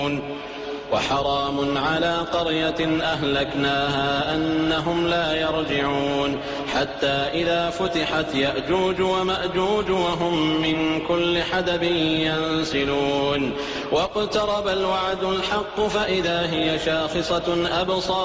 وحرام على قرية أهلكناها أنهم لا يرجعون حتى إذا فتحت يأجوج ومأجوج وهم من كل حدب ينسلون واقترب الوعد الحق فإذا هي شاخصة أبصار